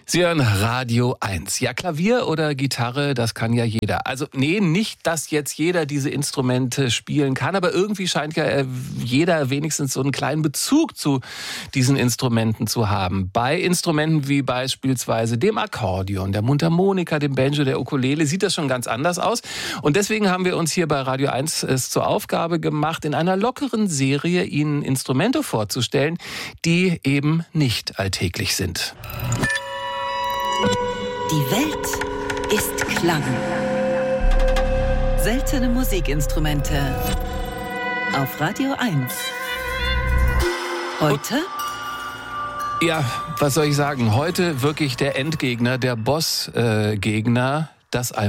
Sie hören Radio 1. Ja, Klavier oder Gitarre, das kann ja jeder. Also nee, nicht, dass jetzt jeder diese Instrumente spielen kann, aber irgendwie scheint ja jeder wenigstens so einen kleinen Bezug zu diesen Instrumenten zu haben. Bei Instrumenten wie beispielsweise dem Akkordeon, der Mundharmonika, dem Banjo, der Ukulele sieht das schon ganz anders aus. Und deswegen haben wir uns hier bei Radio 1 es zur Aufgabe gemacht, in einer lockeren Serie Ihnen Instrumente vorzustellen, die eben nicht alltäglich sind. Die Welt ist Klang. Seltene Musikinstrumente auf Radio 1. Heute? Ja, was soll ich sagen? Heute wirklich der Endgegner, der Bossgegner, das